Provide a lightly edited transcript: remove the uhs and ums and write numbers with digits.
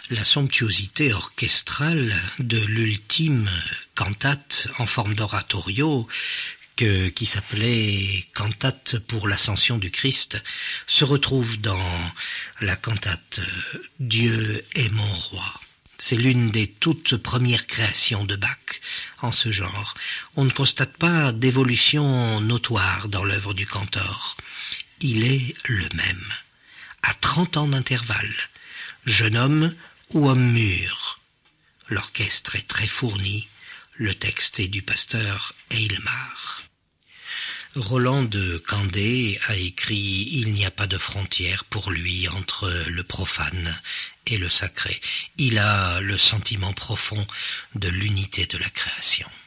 La somptuosité orchestrale de l'ultime cantate en forme d'oratorio qui s'appelait Cantate pour l'ascension du Christ se retrouve dans la cantate Dieu est mon roi. C'est l'une des toutes premières créations de Bach en ce genre. On ne constate pas d'évolution notoire dans l'œuvre du cantor. Il est le même, à 30 ans d'intervalle, jeune homme ou homme mûr. L'orchestre est très fourni, le texte est du pasteur Eilmar. Roland de Candé a écrit « Il n'y a pas de frontière pour lui entre le profane et le sacré ». Il a le sentiment profond de l'unité de la création.